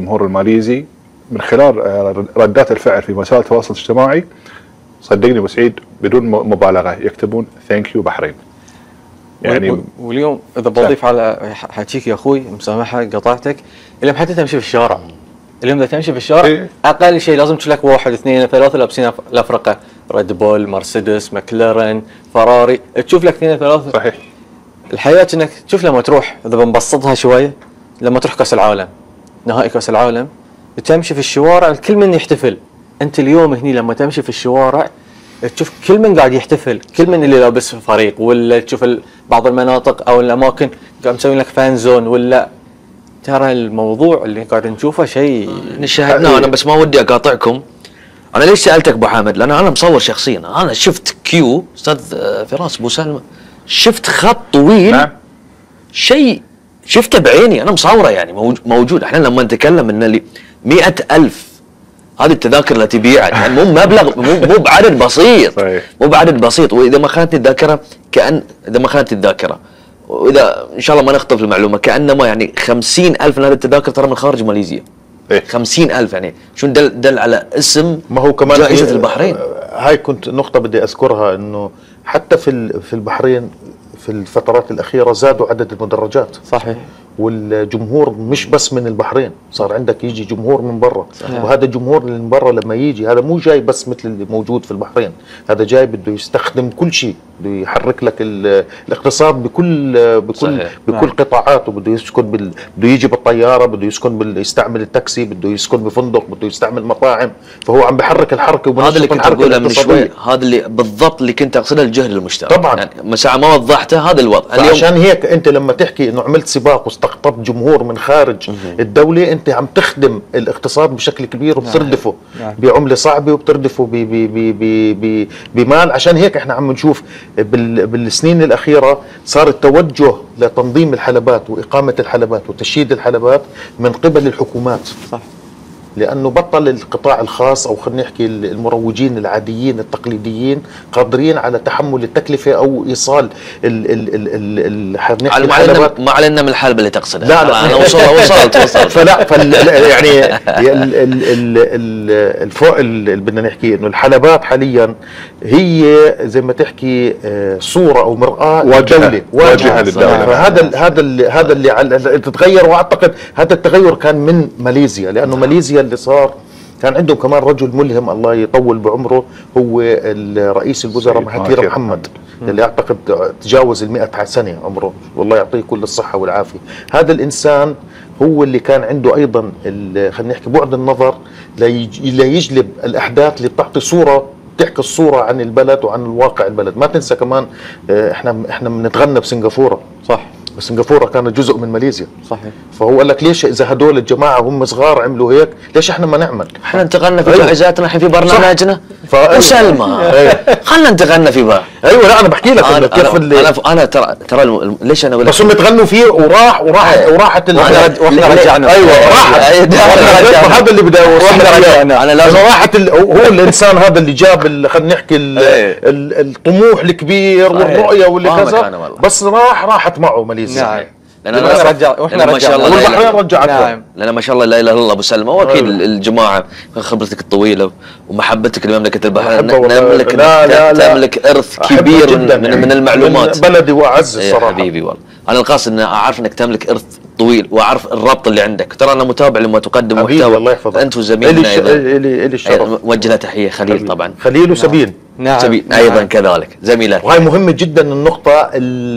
الجمهور الماليزي من خلال ردات الفعل في وسائل التواصل الاجتماعي. صدقني ابو سعيد بدون مبالغه يكتبون ثانك يو بحرين. يعني واليوم اذا بضيف على حكيك يا اخوي مسامحه قطعتك، اليوم حتى تمشي في الشارع، اليوم اذا تمشي في الشارع اقل شيء لازم تشوف لك واحد اثنين ثلاثه لابسين الافرقه، ريد بول، مرسيدس، ماكلارين، فراري، تشوف لك اثنين ثلاثه. صحيح. الحياه انك تشوف لما تروح، اذا بنبسطها شويه، لما تروح كاس العالم، نهائي كاس العالم، تمشي في الشوارع الكل من يحتفل. انت اليوم هني لما تمشي في الشوارع تشوف كل من قاعد يحتفل، كل من اللي لابس فريق، ولا تشوف بعض المناطق او الاماكن قاعد مسوين لك فان زون، ولا ترى الموضوع اللي قاعد نشوفه شيء شاهدناه. انا بس ما ودي اقاطعكم. انا ليش سالتك ابو حامد؟ لان انا مصور شخصيا، انا شفت كيو استاذ فراس ابو سلمى، شفت خط طويل. نعم. شيء شفته بعيني، انا مصوره يعني موجود. احنا لما نتكلم ان اللي 100,000 هذه التذاكر التي بيعت، يعني مو مبلغ، مو بعدد بسيط. صحيح. مو بعدد بسيط. واذا ما خانتني الذاكره، اذا ما خانتني الذاكره، واذا ان شاء الله ما نخطف المعلومه، كانما يعني 50,000 من هذه التذاكر ترى من خارج ماليزيا. 50,000 يعني شو دل على اسم ما هو كمان جائزة البحرين. هاي كنت نقطة بدي أذكرها، إنه حتى في البحرين في الفترات الأخيرة زادوا عدد المدرجات. صحيح. والجمهور مش بس من البحرين، صار عندك يجي جمهور من برا. وهذا الجمهور اللي من برا لما يجي، هذا مو جاي بس مثل اللي موجود في البحرين، هذا جاي بده يستخدم كل شيء، بده يحرك لك الاقتصاد بكل قطاعاته. بده يسكن بده يجي بالطياره، بده يسكن يستعمل التاكسي، بده يسكن بفندق، بده يستعمل مطاعم، فهو عم بحرك الحركه. هذا اللي كنت اقوله من شوي، هذا اللي بالضبط اللي كنت اقصده، الجهد المشترك. طبعا يعني مساعة ما وضحته هذا الوضع. عشان هيك انت لما تحكي انه عملت سباق واستقطبت جمهور من خارج الدوله، انت عم تخدم الاقتصاد بشكل كبير، وبتردفه بعمله صعبه، وبتردفه بمال. عشان هيك احنا عم نشوف بالسنين الاخيره صار التوجه لتنظيم الحلبات واقامه الحلبات وتشييد الحلبات من قبل الحكومات. صح. لانه بطل القطاع الخاص، او خلينا نحكي المروجين العاديين التقليديين قادرين على تحمل التكلفه او ايصال الحلبات. ما علينا من الحلبه اللي تقصدها. لا انا وصلت فلا يعني الفوق اللي بدنا نحكي انه الحلبات حاليا هي زي ما تحكي صوره او مرآة واجهه للدوله. فهذا اللي تتغير. واعتقد هذا التغير كان من ماليزيا، لانه ماليزيا اللي صار كان عندهم كمان رجل ملهم الله يطول بعمره، هو رئيس الوزراء مهاتير محمد، اللي اعتقد تجاوز 100 سنه عمره، والله يعطيه كل الصحه والعافيه. هذا الانسان هو اللي كان عنده ايضا خلينا نحكي بعد النظر ليجلب الاحداث اللي بتعطي صوره، تحكي الصوره عن البلد وعن الواقع البلد. ما تنسى كمان احنا بنتغنى بسنغافوره. صح. سنغافوره كانت جزء من ماليزيا. صحيح. فهو قال لك ليش اذا هدول الجماعه هم صغار عملوا هيك، ليش احنا ما نعمل؟ احنا انتقلنا في جائزاتنا الحين في برنامجنا وسلمى. خلينا نتغنى في بقى. ايوه لا انا بحكي لك انه كيف انا ترى ليش انا بس هم تغنوا فيه وراحت واحنا رجعنا. ايوه راحت. هذا اللي بدي اوصل. انا لازم راحت هو الانسان هذا اللي جاب خلينا نحكي الطموح الكبير والرؤيه واللي كذا، بس راحت معه ماليزيا. نعم. واحنا ما شاء الله والبحرين رجعتهم. نعم. لان ما شاء الله لا اله الا الله ابو سلمى، واكيد الجماعه خبرتك الطويله ومحبتك لمملكه البحرين، تملك ارث كبير من المعلومات. من بلدي واعز الصراحه. حبيبي والله انا القاصد ان اعرف انك تملك ارث طويل، واعرف الربط اللي عندك. ترى انا متابع لما تقدم محتوى. الله يحفظك. انت وزميلنا ايضا الي الشرف. موجه له تحيه. خليل طبعا. خليل وسبين. نعم. سبين ايضا كذلك زميلات. وهي مهمه جدا النقطه.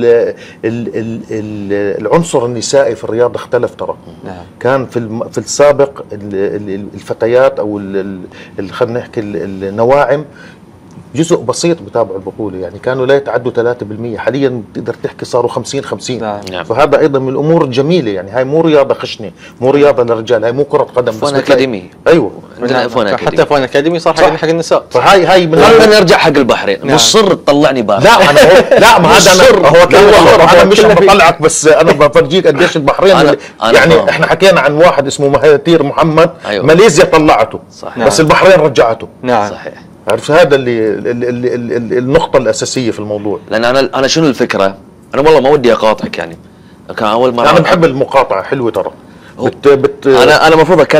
العنصر النسائي في الرياضه اختلف ترى. نعم. كان في السابق الفتيات او خلينا نحكي النواعم جزء بسيط بتابعوا البطوله، يعني كانوا لا يتعدوا 3%، حاليا تقدر تحكي صاروا 50-50. نعم. فهذا ايضا من الامور الجميله، يعني هاي مو رياضه خشنه، مو رياضه للرجال، هاي مو كره قدم بس. اكاديمي. ايوه حتى فون اكاديمي صار حق النساء. فهاي من نرجع حق البحرين. مصر تطلعني بارد. لا انا لا ما هذا انا مش بطلعك، بس انا بفرجيك قديش البحرين يعني احنا حكينا عن واحد اسمه مهاتير محمد. أيوة. ماليزيا طلعته. صحيح. بس البحرين رجعته. نعم. صحيح. عرفت هذا النقطة الأساسية في الموضوع. لأن أنا شنو الفكرة؟ أنا والله ما ودي أقاطعك يعني. كان أول مرة أنا بحب المقاطعة، حلوة ترى. أنا المفروض